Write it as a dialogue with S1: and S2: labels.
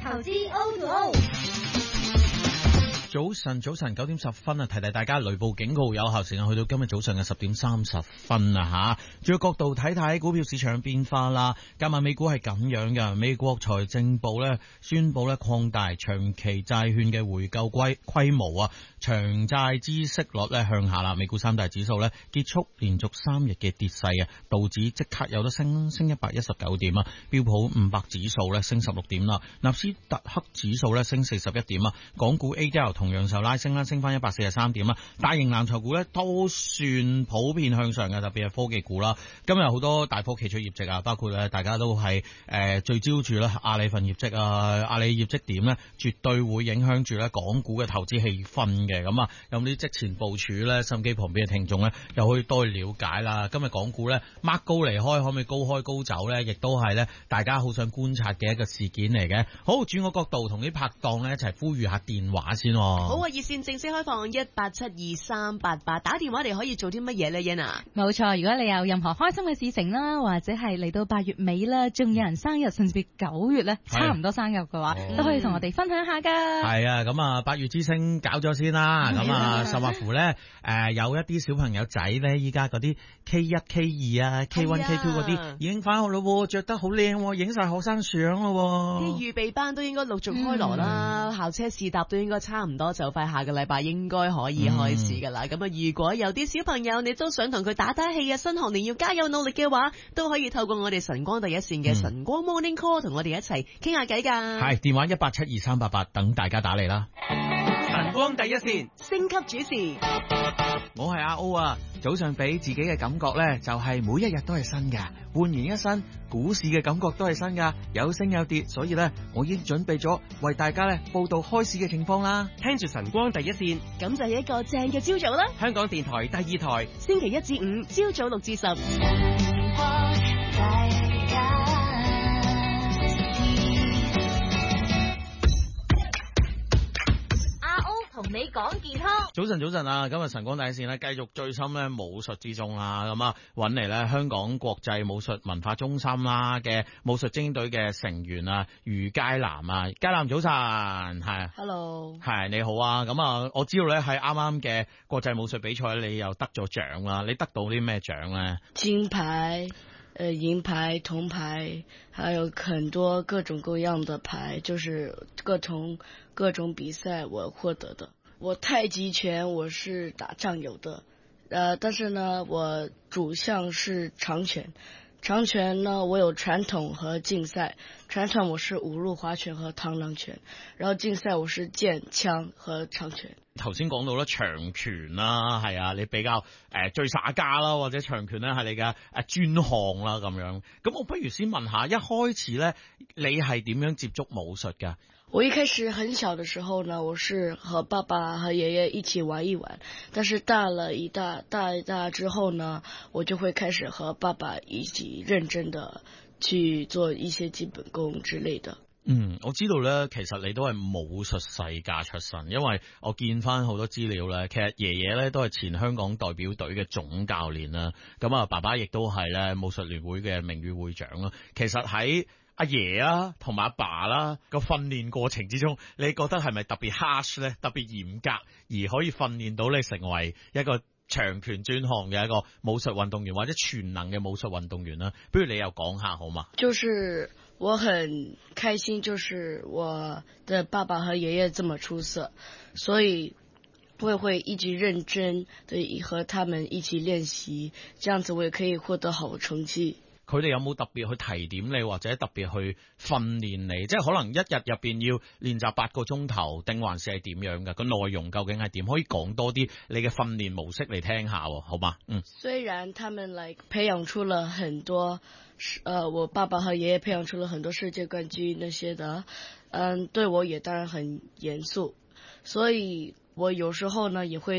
S1: 投資 O2O。
S2: 早晨9點10分啊！提大家雷暴警告有效時間去到今日早上嘅10點30分啊吓！轉個角度睇睇股票市場變化啦。今日美股係咁樣嘅，美國財政部咧宣布咧擴大長期債券嘅回購規模啊，長債孳息率咧向下啦。美股三大指數咧結束連續3日嘅跌勢啊，道指即刻有得升119點啊，標普500指數咧升16點啦，納斯達克指數咧升41點啊，港股 ADR 同樣受拉升啦，升翻143點啦。大型藍籌股咧都算普遍向上嘅，特別係科技股啦。今日好多大科企出業績啊，包括咧大家都係聚焦住咧阿里份業績啊，阿里業績點咧絕對會影響住咧港股嘅投資氣氛嘅。咁啊，有啲即前部署咧，收音機旁邊嘅聽眾咧又可以多去了解啦。今日港股咧擘高離開，可唔可以高開高走咧？亦都係咧大家好想觀察嘅一個事件嚟嘅。好，轉個角度同啲拍檔咧一齊呼籲下電話先。
S3: 好啊！熱線正式開放1872388，打電話嚟可以做啲乜嘢咧，Yana？
S4: 冇錯，如果你有任何開心嘅事情啦，或者係嚟到8月尾啦，仲有人生日，甚至9月咧差唔多生日嘅話，都可以同我哋分享下噶。
S2: 係啊，咁啊8月之星搞咗先啦，咁啊甚或乎咧有一啲小朋友仔咧，依家嗰啲 K1、K2 啊、K1、K2 嗰啲已經翻學咯，着得好靚，影晒學生相咯。
S3: 啲預備班都應該陸續開鑼啦，校車試搭都應該差唔多就快下個禮拜應該可以開始噶啦。咁啊，如果有啲小朋友你都想同佢打氣啊，新學年要加油努力嘅話，都可以透過我哋晨光第一線嘅晨光 Morning Call 同我哋一齊傾下偈噶。
S2: 係電話1872388，等大家打嚟啦。
S5: 晨光第一線
S3: 升級主持，
S5: 我係阿 O 啊。早上俾自己嘅感覺呢，就係每一日都係新㗎，煥然一新。股市嘅感覺都係新㗎，有升有跌，所以呢，我已經準備咗為大家呢報道開市嘅情況啦。聽住晨光第一線，
S3: 咁就係一個正嘅朝早啦。
S5: 香港電台第2台，
S3: 星期一至五朝早6至10。
S1: 同你講健康。
S2: 早晨啊！今日晨光第一線咧，繼續最深咧武術之中啦，咁啊揾嚟咧香港國際武術文化中心啦嘅武術精英隊嘅成員啊，余佳南啊，佳南早晨，係
S3: ，Hello，
S2: 係你好啊！咁啊，我知道咧喺啱啱嘅國際武術比賽，你又得咗獎啦，你得到啲咩獎咧？
S6: 金牌。銀牌、銅牌，還有很多各種各樣的牌，就是各種比賽我獲得的。我太極拳我是打醬油的，但是呢，我主項是長拳。長拳呢，我有傳統和競賽。傳統我是五路滑拳和螳螂拳，然後競賽我是劍、槍和長拳。
S2: 頭先講到咧長拳啦，係啊，你比較最耍家啦，或者長拳咧係你嘅專項啦咁樣。咁我不如先問下，一開始咧你係點樣接觸武術㗎？
S6: 我一開始很小的時候呢，我是和爸爸和爺爺一起玩一玩，但是大一大之後呢，我就會開始和爸爸一起認真的去做一些基本功之類的。
S2: 我知道咧，其實你都係武術世家出身，因為我見翻好多資料咧，其實爺爺咧都係前香港代表隊嘅總教練啦，咁啊爸爸亦都係咧武術聯會嘅名譽會長啦。其實喺阿爺啊同埋阿爸啦個訓練過程之中，你覺得係咪特別 harsh 咧，特別嚴格，而可以訓練到你成為一個長拳專項嘅一個武術運動員，或者全能嘅武術運動員啦？不如你又講下好嘛？
S6: 就是我很開心，就是我的爸爸和爺爺這麼出色，所以我也會一直認真的和他們一起練習，這樣子我也可以獲得好的成績。
S2: 佢哋有冇特別去提點你，或者特別去訓練你？即係可能一日入邊要練習8個鐘頭，定還是係點樣嘅？個內容究竟係點？可以講多啲你嘅訓練模式嚟聽下，好嗎？
S6: 雖然他們培養出了很多，我爸爸和爺爺培養出了很多世界冠軍那些的，對我也當然很嚴肅，所以我有時候呢也會